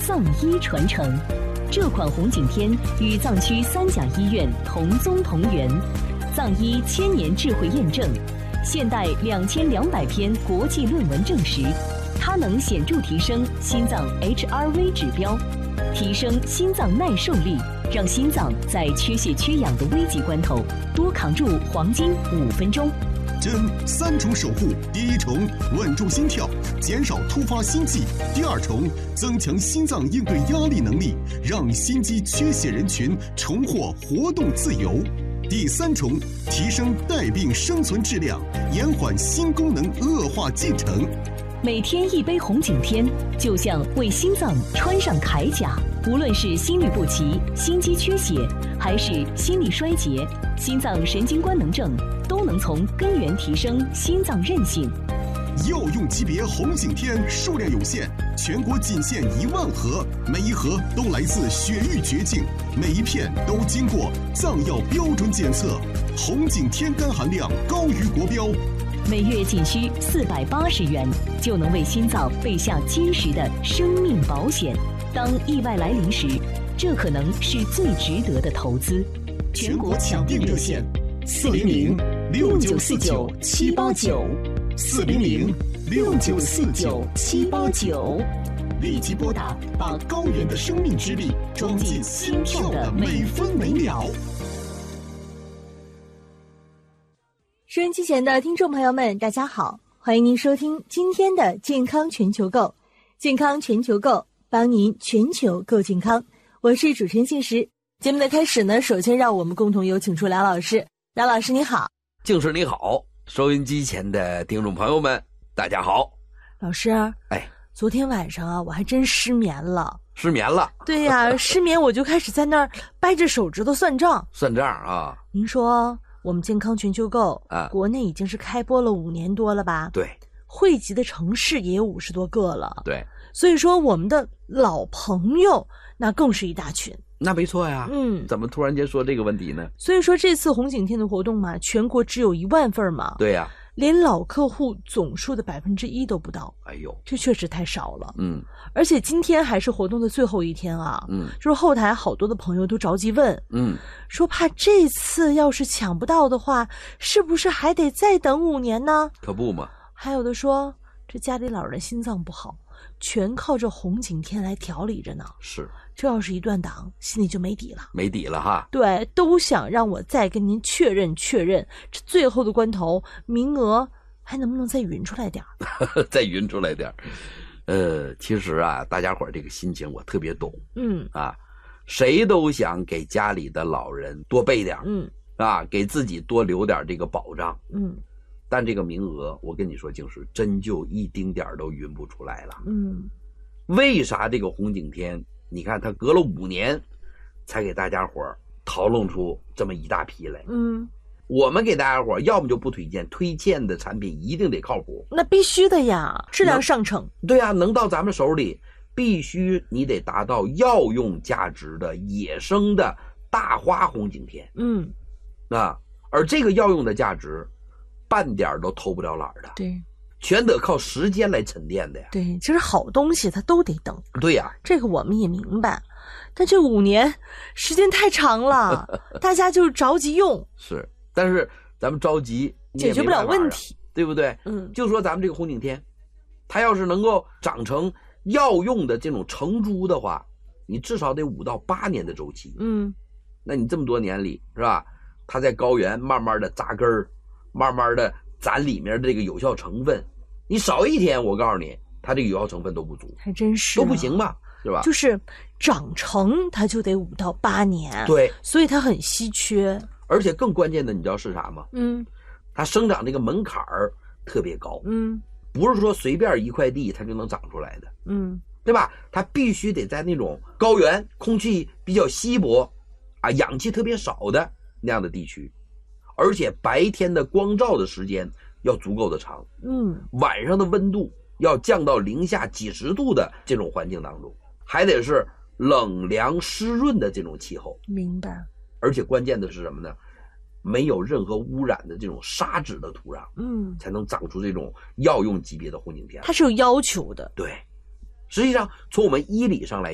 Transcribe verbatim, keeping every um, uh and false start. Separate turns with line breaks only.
藏医传承。这款红景天与藏区三甲医院同宗同源，藏医千年智慧验证，现代两千两百篇国际论文证实，它能显著提升心脏 H R V 指标，提升心脏耐受力，让心脏在缺血缺氧的危急关头多扛住黄金五分钟。
真三重守护：第一重稳住心跳，减少突发心悸；第二重增强心脏应对压力能力，让心肌缺血人群重获活动自由；第三重提升带病生存质量，延缓心功能恶化进程。
每天一杯红景天，就像为心脏穿上铠甲。无论是心律不齐、心肌缺血，还是心力衰竭、心脏神经官能症，都能从根源提升心脏韧性。
药用级别红景天数量有限，全国仅限一万盒，每一盒都来自雪域绝境，每一片都经过藏药标准检测，红景天苷含量高于国标。
每月仅需四百八十元，就能为心脏备下坚实的生命保险。当意外来临时，这可能是最值得的投资。
全国抢订热线：四零零六九四九七八九，四零零六九四九七八九。立即拨打，把高原的生命之力装进心跳的每分每秒。
收音机前的听众朋友们，大家好，欢迎您收听今天的健康全球购。健康全球购，帮您全球购健康。我是主持人信实。节目的开始呢，首先让我们共同有请出梁老师。梁老师你好。
静师你好，收音机前的听众朋友们大家好。
老师，
哎，
昨天晚上啊，我还真失眠了。
失眠了？
对呀、啊，失眠我就开始在那儿掰着手指头算账。
算账啊？
您说我们健康全球购
啊，
国内已经是开播了五年多了吧？
对。
汇集的城市也有五十多个了。
对。
所以说我们的老朋友那更是一大群。
那没错呀。
嗯。
怎么突然间说这个问题呢？
所以说这次红景天的活动嘛，全国只有一万份嘛。
对呀。
连老客户总数的百分之一都不到。
哎呦，
这确实太少了。
嗯。
而且今天还是活动的最后一天啊。
嗯。
就是后台好多的朋友都着急问。
嗯。
说怕这次要是抢不到的话，是不是还得再等五年呢？
可不嘛。
还有的说，这家里老人心脏不好，全靠这红景天来调理着呢。
是。
这要是一断档，心里就没底了。
没底了哈。
对，都想让我再跟您确认确认，这最后的关头，名额还能不能再匀出来点儿？
再匀出来点儿。呃，其实啊，大家伙这个心情我特别懂。
嗯
啊，谁都想给家里的老人多备点儿。
嗯
啊，给自己多留点这个保障。
嗯。
但这个名额，我跟你说，静师真就一丁点儿都匀不出来了。
嗯。
为啥这个红景天？你看他隔了五年，才给大家伙讨论出这么一大批来。
嗯。
我们给大家伙要么就不推荐，推荐的产品一定得靠谱。
那必须的呀，质量上乘。
对呀、啊，能到咱们手里，必须你得达到药用价值的野生的大花红景天。
嗯。
啊，而这个药用的价值，半点都偷不了懒的。
对。
全得靠时间来沉淀的呀。
对，其实好东西它都得等。
对呀，
这个我们也明白，但这五年时间太长了，大家就着急用。
是，但是咱们着急
解决不了问题，
对不对？
嗯，
就说咱们这个红景天，它要是能够长成药用的这种成株的话，你至少得五到八年的周期。
嗯，
那你这么多年里是吧？它在高原慢慢的扎根儿，慢慢的攒里面的这个有效成分。你少一天，我告诉你，它这个有效成分都不足，
还真是、啊、
都不行吧，是吧？
就是长成它就得五到八年，
对，
所以它很稀缺。
而且更关键的，你知道是啥吗？
嗯，
它生长这个门槛儿特别高，
嗯，
不是说随便一块地它就能长出来的，
嗯，
对吧？它必须得在那种高原、空气比较稀薄，啊，氧气特别少的那样的地区，而且白天的光照的时间要足够的长，
嗯，
晚上的温度要降到零下几十度的这种环境当中，还得是冷凉湿润的这种气候。
明白。
而且关键的是什么呢？没有任何污染的这种沙质的土壤，
嗯，
才能长出这种药用级别的红景天。
它是有要求的。
对，实际上从我们医理上来